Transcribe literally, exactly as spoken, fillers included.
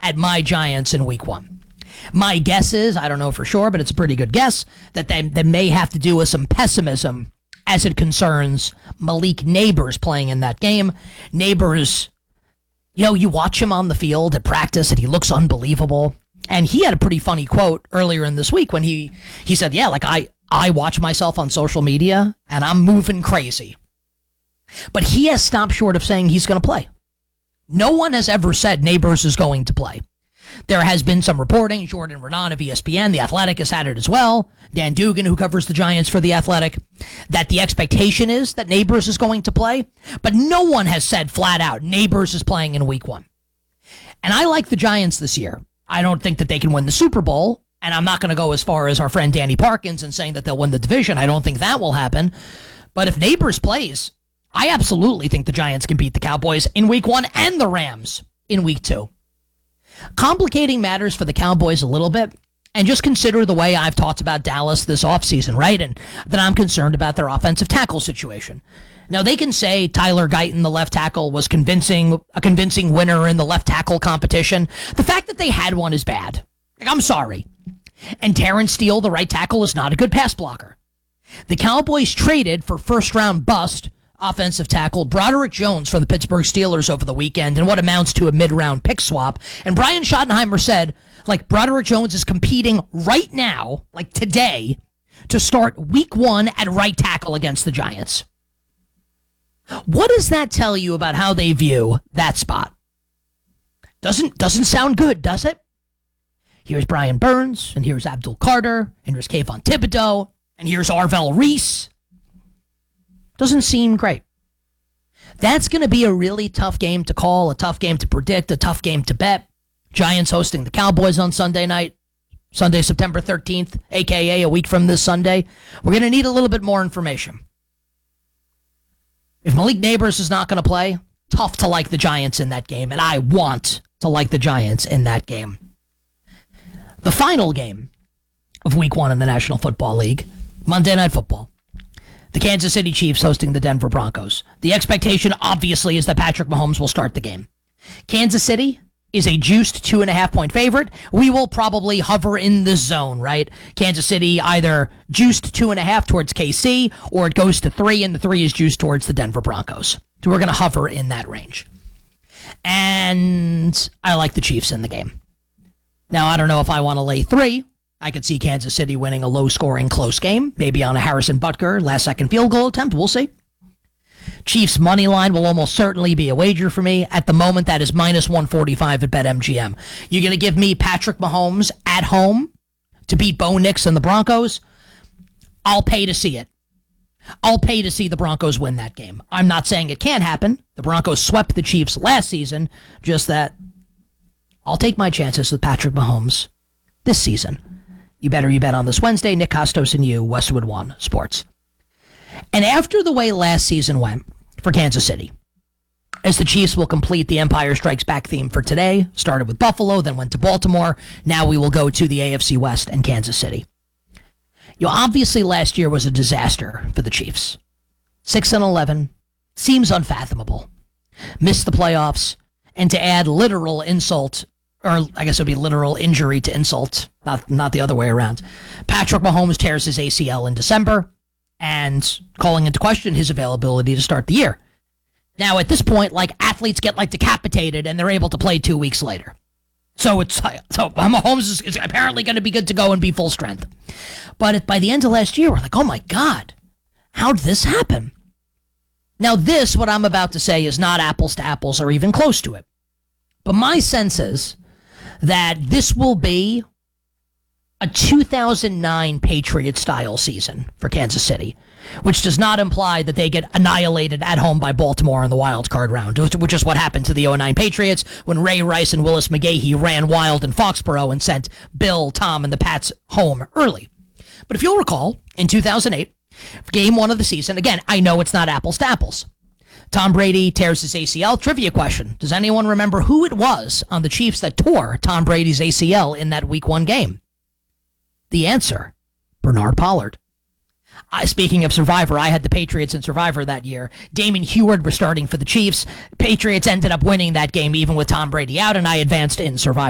at my Giants in week one. My guess is, I don't know for sure, but it's a pretty good guess, that they, they may have to do with some pessimism as it concerns Malik Neighbors playing in that game. Neighbors, you know, you watch him on the field at practice and he looks unbelievable. And he had a pretty funny quote earlier in this week when he, he said, yeah, like I, I watch myself on social media and I'm moving crazy. But he has stopped short of saying he's going to play. No one has ever said Neighbors is going to play. There has been some reporting. Jordan Renan of E S P N, The Athletic, has had it as well. Dan Dugan, who covers the Giants for The Athletic, that the expectation is that Neighbors is going to play. But no one has said flat out Neighbors is playing in week one. And I like the Giants this year. I don't think that they can win the Super Bowl. And I'm not going to go as far as our friend Danny Parkins and saying that they'll win the division. I don't think that will happen. But if Neighbors plays, I absolutely think the Giants can beat the Cowboys in week one and the Rams in week two. Complicating matters for the Cowboys a little bit, and just consider the way I've talked about Dallas this offseason, right? And that I'm concerned about their offensive tackle situation. Now, they can say Tyler Guyton, the left tackle, was convincing a convincing winner in the left tackle competition. The fact that they had one is bad. Like, I'm sorry. And Terrence Steele, the right tackle, is not a good pass blocker. The Cowboys traded for first-round bust offensive tackle Broderick Jones from the Pittsburgh Steelers over the weekend in what amounts to a mid-round pick swap. And Brian Schottenheimer said, like, Broderick Jones is competing right now, like today, to start week one at right tackle against the Giants. What does that tell you about how they view that spot? Doesn't doesn't sound good, does it? Here's Brian Burns, and here's Abdul Carter, and here's Kayvon Thibodeau, and here's Arvell Reese. Doesn't seem great. That's going to be a really tough game to call, a tough game to predict, a tough game to bet. Giants hosting the Cowboys on Sunday night, Sunday, September thirteenth, a k a a week from this Sunday. We're going to need a little bit more information. If Malik Neighbors is not going to play, tough to like the Giants in that game, and I want to like the Giants in that game. The final game of week one in the National Football League, Monday Night Football. The Kansas City Chiefs hosting the Denver Broncos. The expectation, obviously, is that Patrick Mahomes will start the game. Kansas City is a juiced two and a half point favorite. We will probably hover in the zone, right? Kansas City either juiced two and a half towards K C, or it goes to three, and the three is juiced towards the Denver Broncos. So we're going to hover in that range. And I like the Chiefs in the game. Now, I don't know if I want to lay three. I could see Kansas City winning a low-scoring, close game, maybe on a Harrison Butker last-second field goal attempt. We'll see. Chiefs' money line will almost certainly be a wager for me. At the moment, that is minus one forty-five at BetMGM. You're going to give me Patrick Mahomes at home to beat Bo Nix and the Broncos? I'll pay to see it. I'll pay to see the Broncos win that game. I'm not saying it can't happen. The Broncos swept the Chiefs last season. Just that I'll take my chances with Patrick Mahomes this season. You better you bet on this Wednesday. Nick Costos and you, Westwood One Sports. And after the way last season went for Kansas City, as the Chiefs will complete the Empire Strikes Back theme for today, started with Buffalo, then went to Baltimore. Now we will go to the A F C West and Kansas City. You know, obviously last year was a disaster for the Chiefs. six and eleven seems unfathomable. Missed the playoffs, and to add literal insult, or I guess it would be literal injury to insult, not not the other way around. Patrick Mahomes tears his A C L in December, and calling into question his availability to start the year. Now, at this point, like, athletes get, like, decapitated, and they're able to play two weeks later. So it's so Mahomes is, is apparently going to be good to go and be full strength. But by the end of last year, we're like, oh, my God, how did this happen? Now, this, what I'm about to say, is not apples to apples or even close to it. But my sense is that this will be a two thousand nine Patriot-style season for Kansas City, which does not imply that they get annihilated at home by Baltimore in the wild card round, which is what happened to the oh nine Patriots when Ray Rice and Willis McGahee ran wild in Foxborough and sent Bill, Tom, and the Pats home early. But if you'll recall, in two thousand eight, game one of the season, again, I know it's not apples to apples. Tom Brady tears his A C L. Trivia question. Does anyone remember who it was on the Chiefs that tore Tom Brady's A C L in that week one game? The answer, Bernard Pollard. I, speaking of Survivor, I had the Patriots in Survivor that year. Damon Heward was starting for the Chiefs. Patriots ended up winning that game even with Tom Brady out, and I advanced in Survivor.